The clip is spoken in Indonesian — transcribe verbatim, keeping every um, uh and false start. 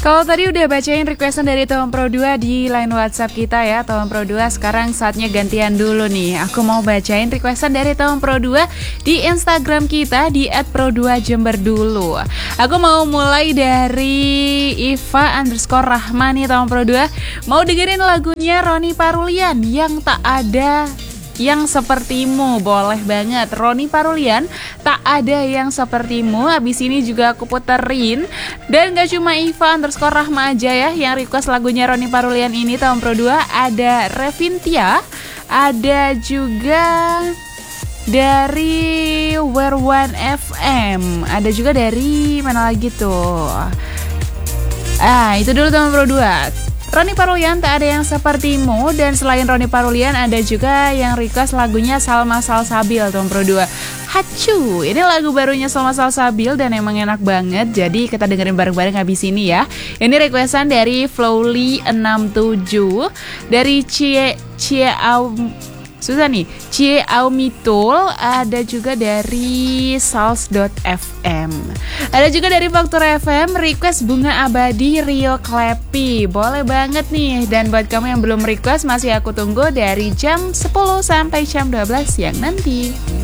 Kalau tadi udah bacain requestan dari Tom Pro dua di line WhatsApp kita ya, Tom Pro dua, sekarang saatnya gantian dulu nih. Aku mau bacain requestan dari Tom Pro dua di Instagram kita di et pro dua jember dulu. Aku mau mulai dari Iva underscore Rahmani Tom Pro dua. Mau dengerin lagunya Roni Parulian yang tak ada yang sepertimu. Boleh banget, Roni Parulian, tak ada yang sepertimu. Abis ini juga aku puterin. Dan gak cuma Iva underscore Rahma aja ya yang request lagunya Roni Parulian ini tahun Pro dua. Ada Revintia, ada juga dari Werwan F M, ada juga dari mana lagi tuh. Ah, itu dulu tahun Pro dua. Roni Parulian, tak ada yang sepertimu. Dan selain Roni Parulian ada juga yang request lagunya Salma Salsabil tahun Pro dua. Hacu, ini lagu barunya Salma Salsabil dan emang enak banget. Jadi kita dengerin bareng-bareng habis ini ya. Ini requestan dari Flowly enam tujuh, dari Cie Cie Au Susah nih, Cie Aumitul, ada juga dari sals dot f m. Ada juga dari Faktor F M, request Bunga Abadi Rio Klepi. Boleh banget nih. Dan buat kamu yang belum request, masih aku tunggu dari jam sepuluh sampai jam dua belas siang nanti.